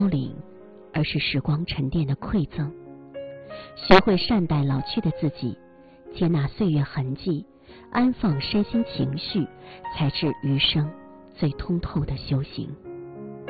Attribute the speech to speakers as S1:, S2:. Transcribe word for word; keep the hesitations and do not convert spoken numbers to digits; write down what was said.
S1: 零，而是时光沉淀的馈赠。学会善待老去的自己，接纳岁月痕迹，安放身心情绪，才是余生最通透的修行。